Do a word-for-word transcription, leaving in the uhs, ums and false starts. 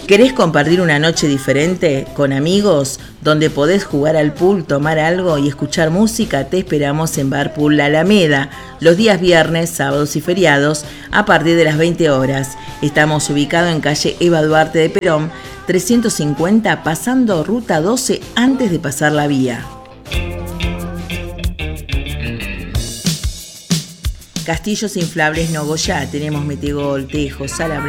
¿Querés compartir una noche diferente con amigos donde podés jugar al pool, tomar algo y escuchar música? Te esperamos en Bar Pool La Alameda los días viernes, sábados y feriados a partir de las veinte horas. Estamos ubicados en calle Eva Duarte de Perón, trescientos cincuenta, pasando ruta doce antes de pasar la vía. Castillos inflables Nogoyá, tenemos metegol, tejos, sala